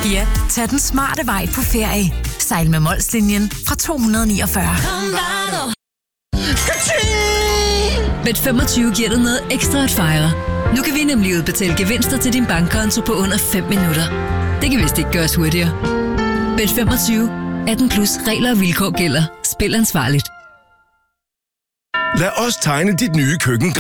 Ja, tag den smarte vej på ferie. Sejl med Molslinjen fra 249. Bet25 giver dig noget ekstra at fejre. Nu kan vi nemlig udbetale gevinster til din bankkonto på under 5 minutter. Det kan vist ikke gøres hurtigere. Bet25. 18 plus regler og vilkår gælder. Spil ansvarligt. Lad os tegne dit nye køkken